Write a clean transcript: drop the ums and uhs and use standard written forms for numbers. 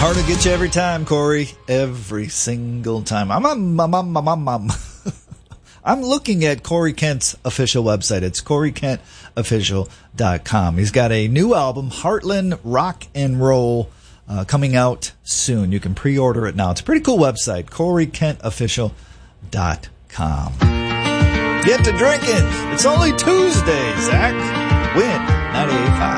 Hard to get you every time, Corey. Every single time. I'm looking at Corey Kent's official website. It's CoreyKentOfficial.com. He's got a new album, Heartland Rock and Roll, coming out soon. You can pre-order it now. It's a pretty cool website, CoreyKentOfficial.com. Get to drinking. It's only Tuesday, Zach. Win 98.5.